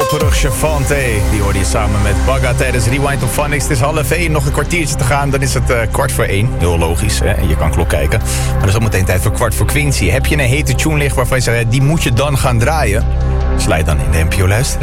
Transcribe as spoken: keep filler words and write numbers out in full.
Alperig Chavante. Die hoorde je samen met Bagga tijdens Rewind of Phonics. Het is half één, nog een kwartiertje te gaan. Dan is het uh, kwart voor één. Heel logisch, hè? Je kan klok kijken. Maar er is al meteen tijd voor kwart voor Quincy. Heb je een hete tune liggen waarvan je zegt, die moet je dan gaan draaien? Sluit dan in de N P O luisteren.